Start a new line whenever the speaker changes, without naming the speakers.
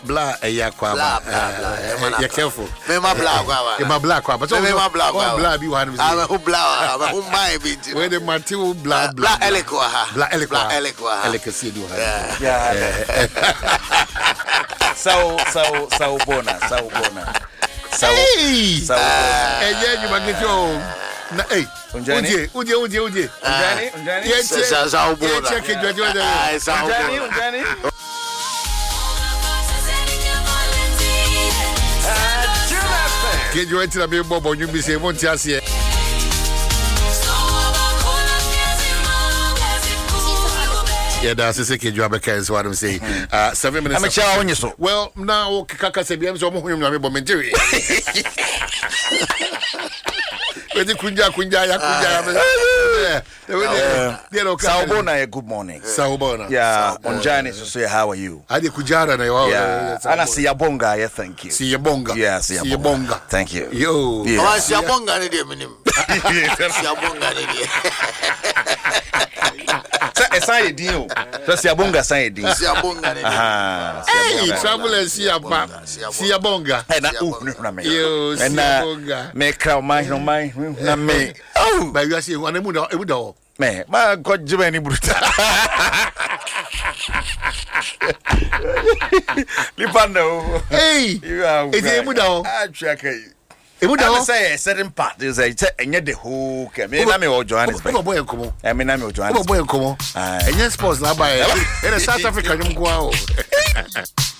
Blah, yakwa. You're careful.
Mema blah kwa.
Mema blah kwa. But
mema blah kwa.
Blah be one.
I'm who blah. I'm who my be.
Where the Matthew blah.
Blah elikwa.
Blah elikwa.
Yeah. So bona.
Hey. And then you might get your hey. Unjani.
Unjani.
Yes, check it.
Unjani.
Get you into the big bobo, you be saying, won't you see it? Yeah, that's the second job. Is what I'm saying. 7 minutes.
I'm a child on you so.
Well, now, Kaka said, I'm so much material.
Saubona, good morning.
Saubona.
Yeah, Unjani, so say, how are you?
I did Kujara,
and I see a bonga, yeah, thank you.
See a bonga.
Yeah, see a bonga. Thank you.
Yo.
I see a bonga,
sign a deal. Just a bonga, sign a deal.
Hey, travel and see a bonga.
And make crowd my me. Oh,
but you are saying one of them.
Man, my God, Jimmy Bruta. Lipando.
Hey,
you are.
It's a Buddha.
I check it.
It would
say a certain part is a and yet the whole Camille or Johannesburg. I mean, I'm Johannesburg.
And yes, sports, and a South African.